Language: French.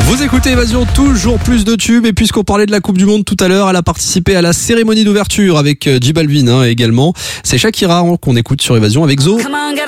Vous écoutez Évasion, toujours plus de tubes. Et puisqu'on parlait de la Coupe du Monde tout à l'heure, elle a participé à la cérémonie d'ouverture avec J Balvin également. C'est Shakira qu'on écoute sur Évasion avec Zo. Come on, get